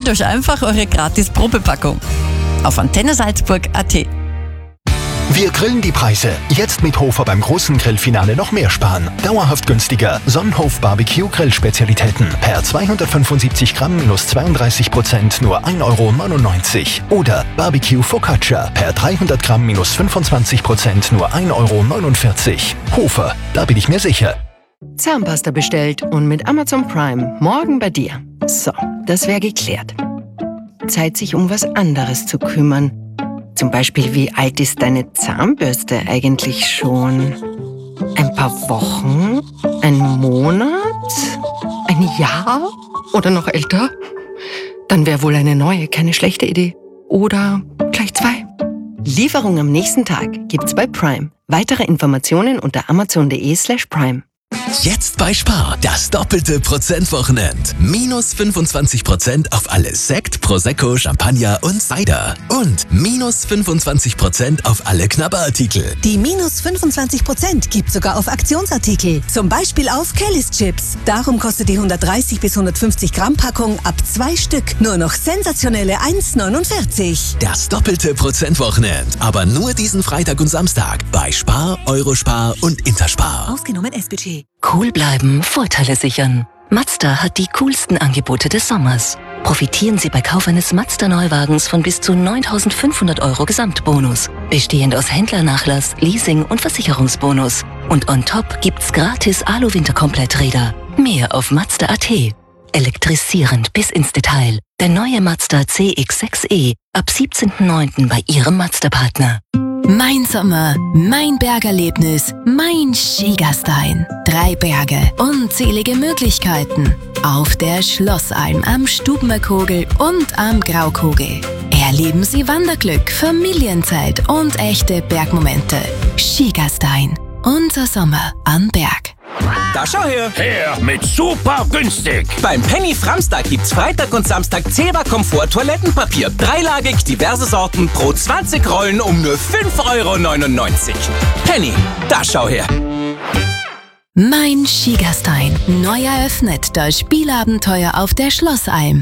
euch einfach eure gratis Probepackung auf antennesalzburg.at. Wir grillen die Preise. Jetzt mit Hofer beim großen Grillfinale noch mehr sparen. Dauerhaft günstiger. Sonnenhof Barbecue Grillspezialitäten. Per 275 Gramm minus 32% nur 1,99 €. Oder Barbecue Focaccia. Per 300 Gramm minus 25% nur 1,49 €. Hofer, da bin ich mir sicher. Zahnpasta bestellt und mit Amazon Prime morgen bei dir. So, das wäre geklärt. Zeit, sich um was anderes zu kümmern. Zum Beispiel, wie alt ist deine Zahnbürste eigentlich schon? Ein paar Wochen? Ein Monat? Ein Jahr? Oder noch älter? Dann wäre wohl eine neue keine schlechte Idee. Oder gleich 2. Lieferung am nächsten Tag gibt's bei Prime. Weitere Informationen unter amazon.de/prime. Jetzt bei Spar, das doppelte Prozentwochenend. Minus 25% auf alles Sekt, Prosecco, Champagner und Cider. Und minus 25% auf alle Knabberartikel. Die minus 25% gibt sogar auf Aktionsartikel. Zum Beispiel auf Kellys Chips. Darum kostet die 130 bis 150 Gramm Packung ab 2 Stück nur noch sensationelle 1,49. Das doppelte Prozentwochenend. Aber nur diesen Freitag und Samstag bei Spar, Eurospar und Interspar. Ausgenommen S-Budget. Cool bleiben, Vorteile sichern. Mazda hat die coolsten Angebote des Sommers. Profitieren Sie bei Kauf eines Mazda-Neuwagens von bis zu 9.500 € Gesamtbonus. Bestehend aus Händlernachlass, Leasing und Versicherungsbonus. Und on top gibt's gratis Alu-Winterkompletträder. Mehr auf Mazda.at. Elektrisierend bis ins Detail. Der neue Mazda CX-6e ab 17.09. bei Ihrem Mazda-Partner. Mein Sommer, mein Bergerlebnis, mein Skigastein. 3 Berge, unzählige Möglichkeiten. Auf der Schlossalm, am Stubenerkogel und am Graukogel. Erleben Sie Wanderglück, Familienzeit und echte Bergmomente. Skigastein, unser Sommer am Berg. Da schau her! Her mit super günstig! Beim Penny Framstag gibt's Freitag und Samstag Zebra Komfort Toilettenpapier. 3-lagig, diverse Sorten, pro 20 Rollen um nur 5,99 €. Penny, da schau her! Mein Skigastein. Neu eröffnet das Spielabenteuer auf der Schlossalm.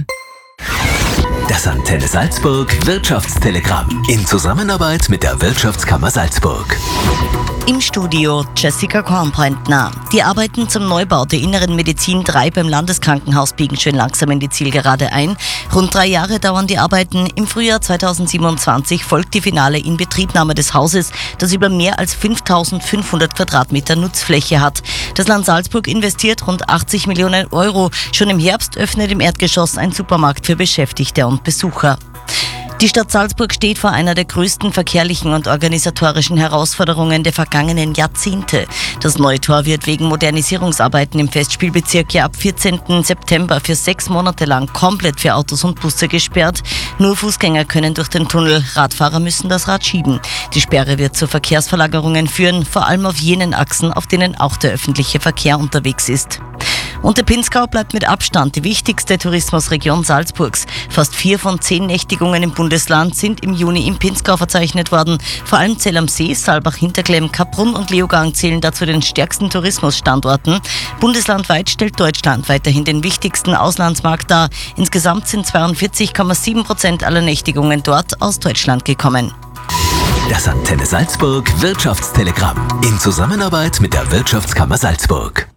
Das Antenne Salzburg Wirtschaftstelegramm in Zusammenarbeit mit der Wirtschaftskammer Salzburg. Im Studio Jessica Kornbrentner. Die Arbeiten zum Neubau der Inneren Medizin 3 beim Landeskrankenhaus biegen schön langsam in die Zielgerade ein. Rund 3 Jahre dauern die Arbeiten. Im Frühjahr 2027 folgt die finale Inbetriebnahme des Hauses, das über mehr als 5.500 Quadratmeter Nutzfläche hat. Das Land Salzburg investiert rund 80 Millionen €. Schon im Herbst öffnet im Erdgeschoss ein Supermarkt für Beschäftigte und Besucher. Die Stadt Salzburg steht vor einer der größten verkehrlichen und organisatorischen Herausforderungen der vergangenen Jahrzehnte. Das neue Tor wird wegen Modernisierungsarbeiten im Festspielbezirk ja ab 14. September für 6 Monate lang komplett für Autos und Busse gesperrt. Nur Fußgänger können durch den Tunnel, Radfahrer müssen das Rad schieben. Die Sperre wird zu Verkehrsverlagerungen führen, vor allem auf jenen Achsen, auf denen auch der öffentliche Verkehr unterwegs ist. Und der Pinzgau bleibt mit Abstand die wichtigste Tourismusregion Salzburgs. Fast 4 von 10 Nächtigungen im Bundesland sind im Juni im Pinzgau verzeichnet worden. Vor allem Zell am See, Saalbach-Hinterklemm, Kaprun und Leogang zählen dazu den stärksten Tourismusstandorten. Bundeslandweit stellt Deutschland weiterhin den wichtigsten Auslandsmarkt dar. Insgesamt sind 42,7% aller Nächtigungen dort aus Deutschland gekommen. Das Antenne Salzburg Wirtschaftstelegramm in Zusammenarbeit mit der Wirtschaftskammer Salzburg.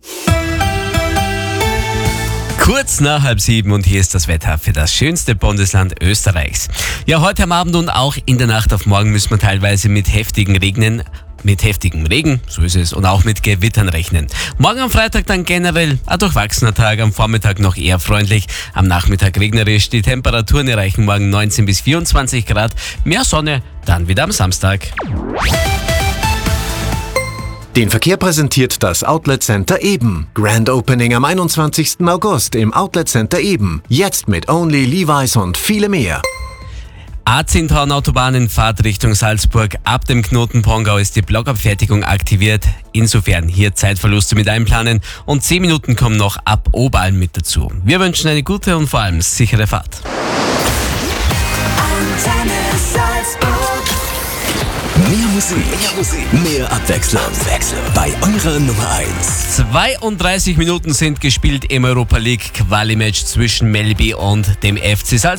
Kurz nach 6:30 und hier ist das Wetter für das schönste Bundesland Österreichs. Ja, heute am Abend und auch in der Nacht auf morgen müssen wir teilweise mit heftigem Regen, so ist es, und auch mit Gewittern rechnen. Morgen am Freitag dann generell ein durchwachsener Tag, am Vormittag noch eher freundlich, am Nachmittag regnerisch. Die Temperaturen erreichen morgen 19 bis 24 Grad, mehr Sonne dann wieder am Samstag. Den Verkehr präsentiert das Outlet Center Eben. Grand Opening am 21. August im Outlet Center Eben. Jetzt mit Only, Levi's und viele mehr. A10 Autobahn in Fahrtrichtung Salzburg. Ab dem Knoten Pongau ist die Blockabfertigung aktiviert. Insofern hier Zeitverluste mit einplanen und 10 Minuten kommen noch ab Oberalm mit dazu. Wir wünschen eine gute und vor allem sichere Fahrt. Mehr Musik, mehr Abwechslung. Bei eurer Nummer 1. 32 Minuten sind gespielt im Europa League Quali-Match zwischen Melby und dem FC Salzburg.